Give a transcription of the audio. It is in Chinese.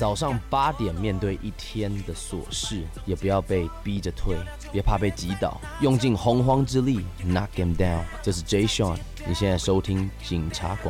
早上8点面对一天的琐事，也不要被逼着退，别怕被击倒，用尽洪荒之力 knock him down。这是 Jay Sean， 你现在收听警察广